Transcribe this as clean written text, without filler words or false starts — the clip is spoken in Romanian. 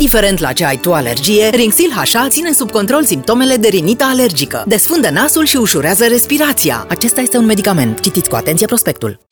Indiferent la ce ai tu alergie, Rinxil HA ține sub control simptomele de rinită alergică. Desfundă nasul și ușurează respirația. Acesta este un medicament. Citiți cu atenție prospectul.